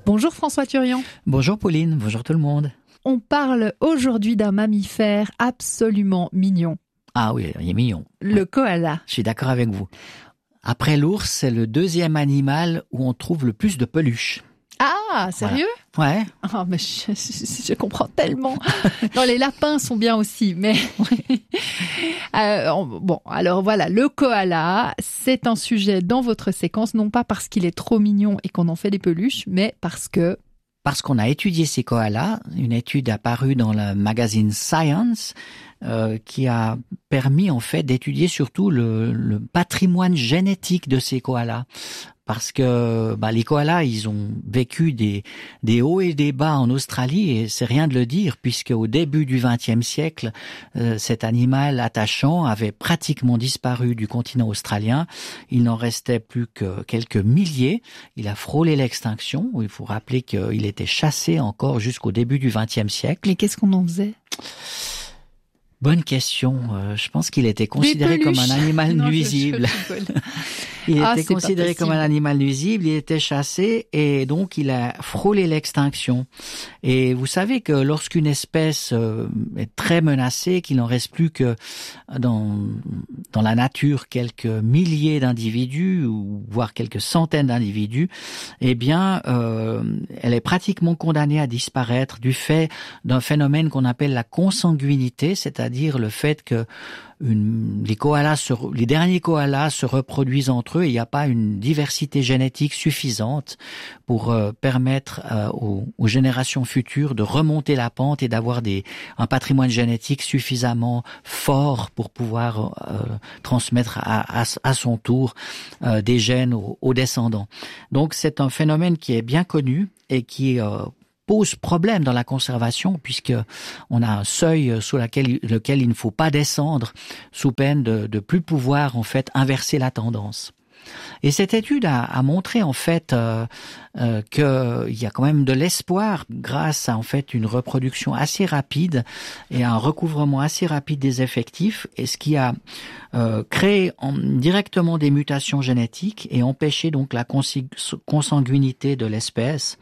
Bonjour François Turian. Bonjour Pauline, bonjour tout le monde. On parle aujourd'hui d'un mammifère absolument mignon. Ah oui, il est mignon. Le koala. Je suis d'accord avec vous. Après l'ours, c'est le deuxième animal où on trouve le plus de peluches. Ah, sérieux ? Voilà. Ouais. Ah, mais je comprends tellement. Non, les lapins sont bien aussi, mais bon, alors voilà, le koala, c'est un sujet dans votre séquence, non pas parce qu'il est trop mignon et qu'on en fait des peluches, mais parce qu'on a étudié ces koalas, une étude apparue dans le magazine Science, qui a permis en fait d'étudier surtout le patrimoine génétique de ces koalas. Parce que les koalas, ils ont vécu des hauts et des bas en Australie, et c'est rien de le dire, puisque au début du XXe siècle, cet animal attachant avait pratiquement disparu du continent australien. Il n'en restait plus que quelques milliers. Il a frôlé l'extinction. Il faut rappeler qu'il était chassé encore jusqu'au début du XXe siècle. Mais qu'est-ce qu'on en faisait ? Bonne question. Je pense qu'il était considéré comme un animal nuisible. Il était considéré comme un animal nuisible, il était chassé et donc il a frôlé l'extinction. Et vous savez que lorsqu'une espèce est très menacée, qu'il n'en reste plus que dans la nature quelques milliers d'individus ou voire quelques centaines d'individus, eh bien, elle est pratiquement condamnée à disparaître du fait d'un phénomène qu'on appelle la consanguinité, c'est-à-dire le fait que les derniers koalas se reproduisent entre eux et il n'y a pas une diversité génétique suffisante pour permettre aux générations futures de remonter la pente et d'avoir un patrimoine génétique suffisamment fort pour pouvoir transmettre à son tour des gènes aux descendants. Donc c'est un phénomène qui est bien connu et qui pose problème dans la conservation puisque on a un seuil sous lequel il ne faut pas descendre sous peine de plus pouvoir en fait inverser la tendance. Et cette étude a montré en fait qu'il y a quand même de l'espoir grâce à en fait une reproduction assez rapide et à un recouvrement assez rapide des effectifs, et ce qui a créé directement des mutations génétiques et empêché donc la consanguinité de l'espèce.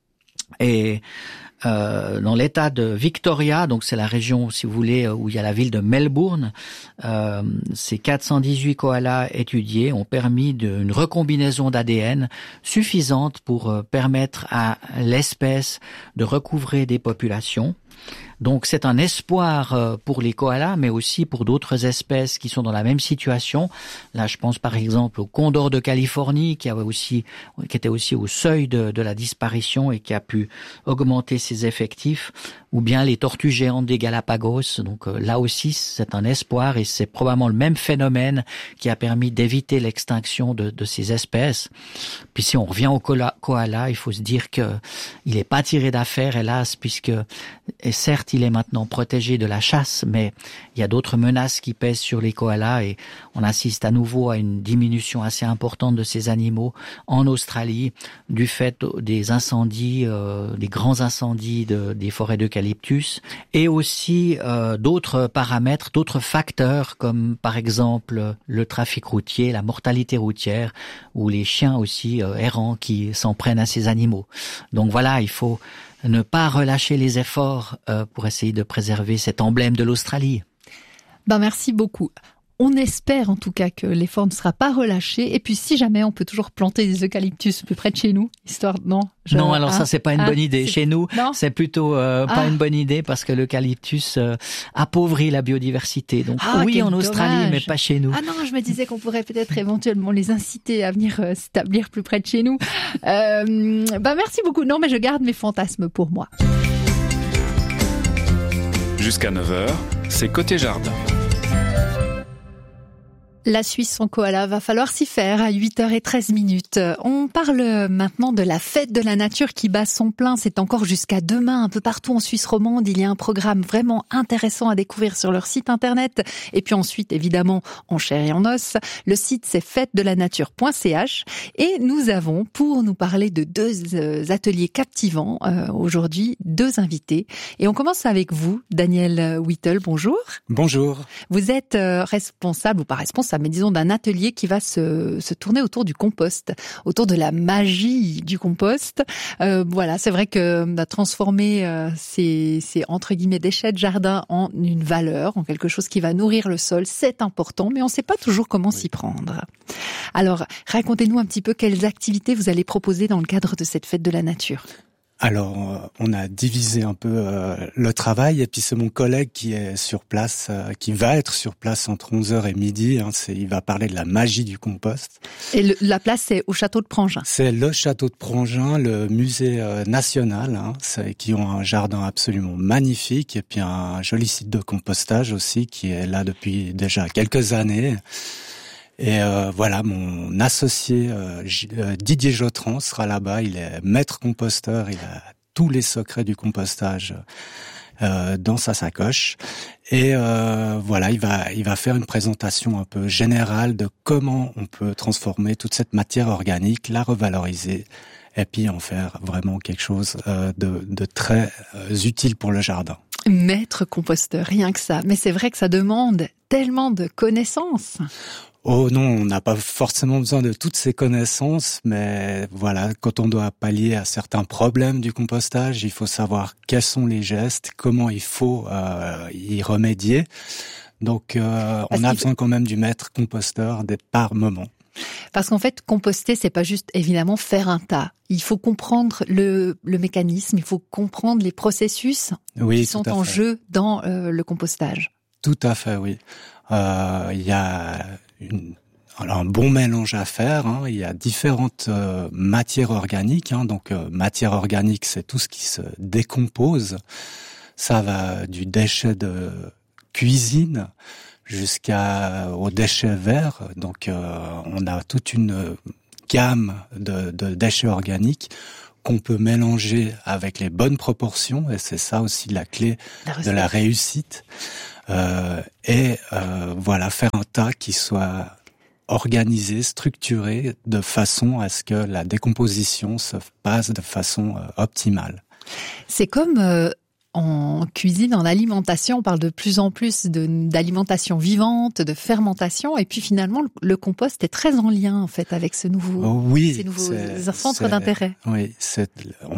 Et dans l'état de Victoria, donc c'est la région, si vous voulez, où il y a la ville de Melbourne, ces 418 koalas étudiés ont permis une recombinaison d'ADN suffisante pour permettre à l'espèce de recouvrer des populations. Donc c'est un espoir pour les koalas, mais aussi pour d'autres espèces qui sont dans la même situation. Là, je pense par exemple au condor de Californie, qui était aussi au seuil de la disparition et qui a pu augmenter ses effectifs, ou bien les tortues géantes des Galapagos. Donc là aussi, c'est un espoir et c'est probablement le même phénomène qui a permis d'éviter l'extinction de ces espèces. Puis si on revient au koala, il faut se dire que il n'est pas tiré d'affaire, hélas, puisque certes, il est maintenant protégé de la chasse, mais il y a d'autres menaces qui pèsent sur les koalas et on assiste à nouveau à une diminution assez importante de ces animaux en Australie du fait des incendies, des grands incendies des forêts d'eucalyptus, et aussi d'autres paramètres, d'autres facteurs comme par exemple le trafic routier, la mortalité routière ou les chiens aussi errants qui s'en prennent à ces animaux. Donc voilà, il faut ne pas relâcher les efforts pour essayer de préserver cet emblème de l'Australie. Merci beaucoup. On espère en tout cas que l'effort ne sera pas relâché. Et puis si jamais, on peut toujours planter des eucalyptus plus près de chez nous, histoire ça c'est pas une bonne idée. Chez nous, c'est plutôt pas une bonne idée parce que l'eucalyptus appauvrit la biodiversité. Donc oui, en Australie, dommage. Mais pas chez nous. Ah non, je me disais qu'on pourrait peut-être éventuellement les inciter à venir s'établir plus près de chez nous. Merci beaucoup. Non, mais je garde mes fantasmes pour moi. Jusqu'à 9h, c'est Côté Jardin. La Suisse sans koala, va falloir s'y faire à 8h13. On parle maintenant de la fête de la nature qui bat son plein. C'est encore jusqu'à demain un peu partout en Suisse romande. Il y a un programme vraiment intéressant à découvrir sur leur site internet. Et puis ensuite, évidemment, en chair et en os. Le site, c'est fêtedelaNature.ch. Et nous avons, pour nous parler de deux ateliers captivants, aujourd'hui, deux invités. Et on commence avec vous, Daniel Whittle. Bonjour. Bonjour. Vous êtes responsable, ou pas responsable, responsable, mais disons d'un atelier qui va se tourner autour du compost, autour de la magie du compost. Voilà, c'est vrai que transformer ces entre guillemets déchets de jardin en une valeur, en quelque chose qui va nourrir le sol, c'est important, mais on ne sait pas toujours comment s'y prendre. Alors, racontez-nous un petit peu quelles activités vous allez proposer dans le cadre de cette fête de la nature. Alors, on a divisé un peu le travail, et puis c'est mon collègue qui est sur place, qui va être sur place entre 11h et midi. Il va parler de la magie du compost. Et la place, c'est au château de Prangin. C'est le château de Prangin, le musée national, qui ont un jardin absolument magnifique, et puis un joli site de compostage aussi, qui est là depuis déjà quelques années. Et voilà, mon associé Didier Jotran sera là-bas. Il est maître composteur, il a tous les secrets du compostage dans sa sacoche. Et voilà, il va faire une présentation un peu générale de comment on peut transformer toute cette matière organique, la revaloriser, et puis en faire vraiment quelque chose de très utile pour le jardin. Maître composteur, rien que ça. Mais c'est vrai que ça demande tellement de connaissances. Oh non, on n'a pas forcément besoin de toutes ces connaissances, mais voilà, quand on doit pallier à certains problèmes du compostage, il faut savoir quels sont les gestes, comment il faut y remédier. Donc on a besoin quand même du maître composteur par moment. Parce qu'en fait, composter, c'est pas juste évidemment faire un tas. Il faut comprendre le mécanisme, il faut comprendre les processus qui sont en jeu dans le compostage. Tout à fait, oui. Il y a un bon mélange à faire. Il y a différentes matières organiques. Donc, matière organique, c'est tout ce qui se décompose. Ça va du déchet de cuisine jusqu'aux déchets verts. Donc, on a toute une gamme de déchets organiques qu'on peut mélanger avec les bonnes proportions. Et c'est ça aussi la clé de la réussite. Voilà, faire un tas qui soit organisé, structuré, de façon à ce que la décomposition se passe de façon optimale. C'est comme en cuisine, en alimentation, on parle de plus en plus d'alimentation vivante, de fermentation, et puis finalement le compost est très en lien en fait avec ces nouveaux centres d'intérêt. Oui, c'est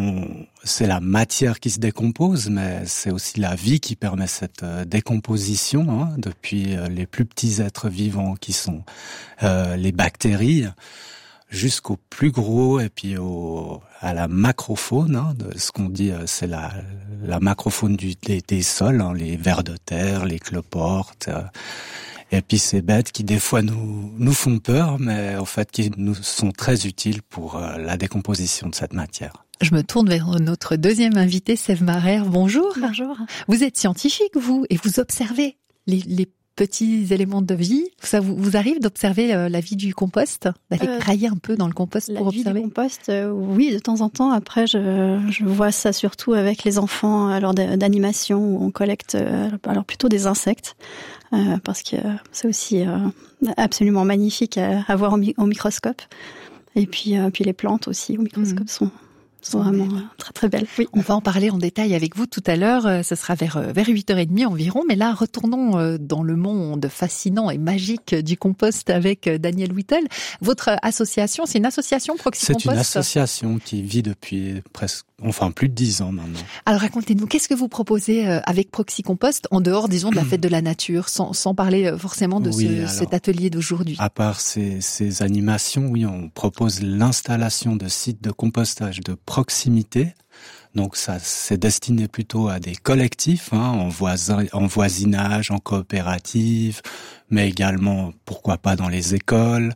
la matière qui se décompose, mais c'est aussi la vie qui permet cette décomposition, depuis les plus petits êtres vivants qui sont les bactéries, jusqu'au plus gros, et puis à la macrofaune, de ce qu'on dit, c'est la macrofaune des sols, les vers de terre, les cloportes, et puis ces bêtes qui des fois nous font peur, mais en fait qui nous sont très utiles pour la décomposition de cette matière. Je me tourne vers notre deuxième invité, Sève Marère. Bonjour. Bonjour. Vous êtes scientifique, vous, et vous observez les petits éléments de vie. Ça vous arrive d'observer la vie du compost, d'aller grailler un peu dans le compost pour observer? La vie du compost, oui, de temps en temps. Après, je vois ça surtout avec les enfants lors d'animation où on collecte alors plutôt des insectes, parce que c'est aussi absolument magnifique à voir au microscope. Et puis les plantes aussi au microscope sont vraiment très très belles. Oui. On va en parler en détail avec vous tout à l'heure. Ce sera vers 8h30 environ. Mais là, retournons dans le monde fascinant et magique du compost avec Daniel Whittle. Votre association, c'est une association Proxy Compost? C'est une association qui vit depuis plus de 10 ans maintenant. Alors racontez-nous, qu'est-ce que vous proposez avec Proxy Compost en dehors, disons, de la fête de la nature, sans parler forcément de cet atelier d'aujourd'hui? À part ces animations, oui, on propose l'installation de sites de compostage de proximité. Donc ça, c'est destiné plutôt à des collectifs, en voisinage, en coopérative, mais également, pourquoi pas, dans les écoles.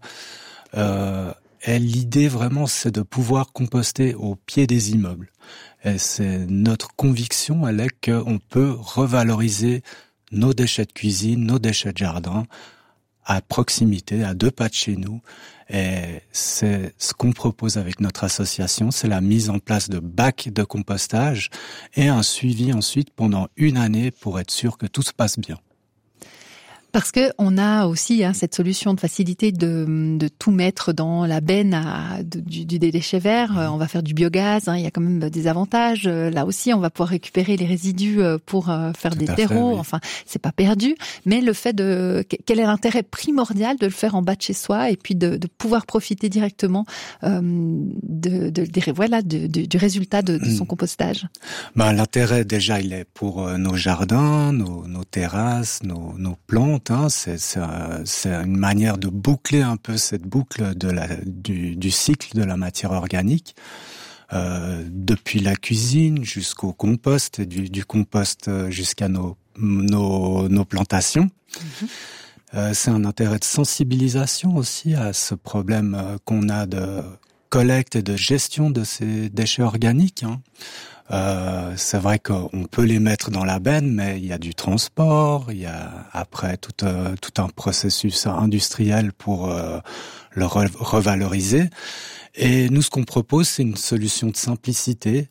Et l'idée vraiment, c'est de pouvoir composter au pied des immeubles. Et c'est notre conviction, elle est qu'on peut revaloriser nos déchets de cuisine, nos déchets de jardin, à proximité, à 2 pas de chez nous. Et c'est ce qu'on propose avec notre association, c'est la mise en place de bacs de compostage et un suivi ensuite pendant 1 année pour être sûr que tout se passe bien. Parce que on a aussi cette solution de facilité de tout mettre dans la benne du déchet vert. On va faire du biogaz, il y a quand même des avantages. Là aussi, on va pouvoir récupérer les résidus pour faire des terreaux. Oui. Enfin, c'est pas perdu. Mais le fait quel est l'intérêt primordial de le faire en bas de chez soi et puis de pouvoir profiter directement du résultat de son compostage. L'intérêt déjà, il est pour nos jardins, nos terrasses, nos plantes. C'est une manière de boucler un peu cette boucle du cycle de la matière organique, depuis la cuisine jusqu'au compost, et du compost jusqu'à nos plantations. C'est un intérêt de sensibilisation aussi à ce problème qu'on a de collecte et de gestion de ces déchets organiques. C'est vrai qu'on peut les mettre dans la benne, mais il y a du transport, il y a après tout un processus industriel pour le revaloriser. Et nous, ce qu'on propose, c'est une solution de simplicité,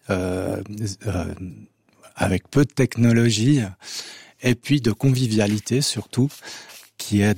avec peu de technologie, et puis de convivialité surtout, qui est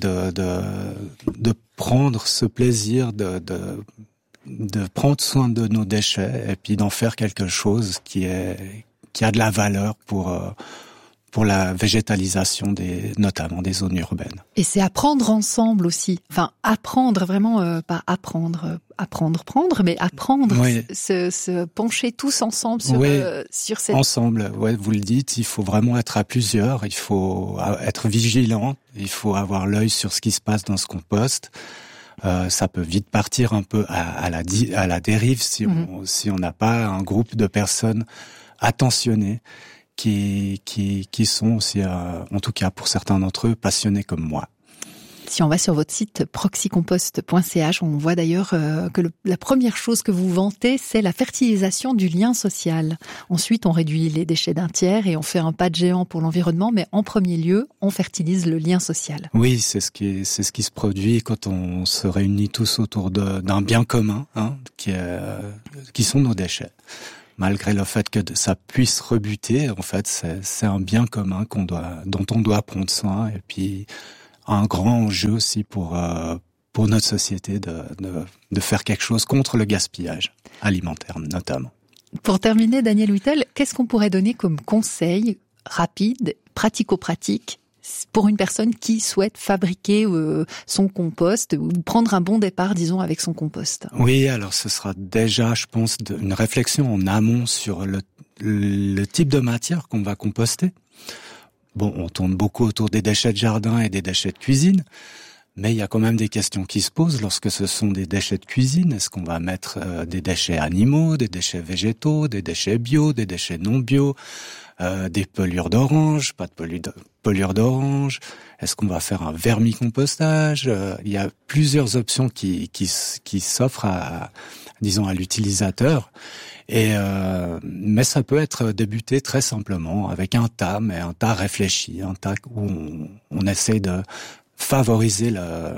de prendre ce plaisir de prendre soin de nos déchets et puis d'en faire quelque chose qui a de la valeur pour la végétalisation notamment des zones urbaines. Et c'est apprendre ensemble aussi. Enfin, apprendre vraiment, pas prendre, mais apprendre, oui. se pencher tous ensemble sur cette... Ensemble, vous le dites, il faut vraiment être à plusieurs, il faut être vigilant, il faut avoir l'œil sur ce qui se passe dans ce compost. Ça peut vite partir un peu à la dérive si on n'a pas un groupe de personnes attentionnées qui sont aussi, en tout cas pour certains d'entre eux, passionnés comme moi. Si on va sur votre site proxycompost.ch, on voit d'ailleurs que la première chose que vous vantez, c'est la fertilisation du lien social. Ensuite, on réduit les déchets d'un tiers et on fait un pas de géant pour l'environnement, mais en premier lieu, on fertilise le lien social. Oui, c'est ce qui se produit quand on se réunit tous autour d'un bien commun, qui sont nos déchets. Malgré le fait que ça puisse rebuter, en fait, c'est un bien commun dont on doit prendre soin, et puis un grand enjeu aussi pour notre société de faire quelque chose contre le gaspillage alimentaire notamment. Pour terminer, Daniel Huittel, qu'est-ce qu'on pourrait donner comme conseil rapide, pratico-pratique pour une personne qui souhaite fabriquer son compost ou prendre un bon départ, disons, avec son compost? Oui, alors ce sera déjà, je pense, une réflexion en amont sur le type de matière qu'on va composter. Bon, on tourne beaucoup autour des déchets de jardin et des déchets de cuisine, mais il y a quand même des questions qui se posent lorsque ce sont des déchets de cuisine. Est-ce qu'on va mettre des déchets animaux, des déchets végétaux, des déchets bio, des déchets non bio, des pelures d'orange, pas de pelures d'orange? Est-ce qu'on va faire un vermicompostage? Il y a plusieurs options qui s'offrent à l'utilisateur. Mais ça peut être débuté très simplement avec un tas, mais un tas réfléchi, un tas où on essaie de favoriser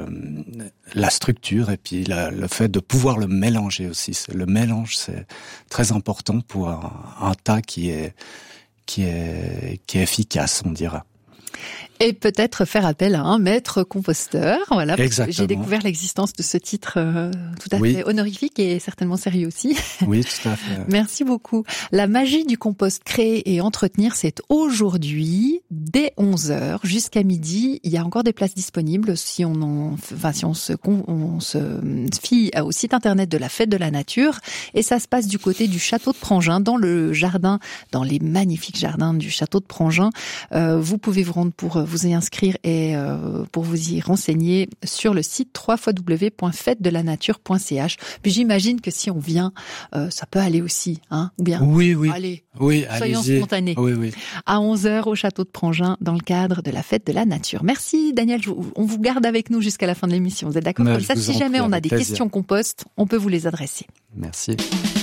la structure et puis le fait de pouvoir le mélanger aussi. Le mélange, c'est très important pour un tas qui est efficace, on dira. Et peut-être faire appel à un maître composteur. Voilà. Exactement. J'ai découvert l'existence de ce titre tout à fait honorifique et certainement sérieux aussi. Oui, tout à fait. Merci beaucoup. La magie du compost, créer et entretenir, c'est aujourd'hui dès 11h jusqu'à midi. Il y a encore des places disponibles si on se fie au site internet de la Fête de la Nature. Et ça se passe du côté du château de Prangin, dans les magnifiques jardins du château de Prangin. Vous pouvez vous rendre pour vous y inscrire et pour vous y renseigner sur le site www.fêtedelanature.ch. Puis j'imagine que si on vient, ça peut aller aussi, hein, ou bien. Oui. Allez, soyons spontanés. Oui. À 11h au château de Prangin dans le cadre de la Fête de la Nature. Merci Daniel, on vous garde avec nous jusqu'à la fin de l'émission. Vous êtes d'accord? Comme ça, si jamais on a des questions compost, on peut vous les adresser. Merci.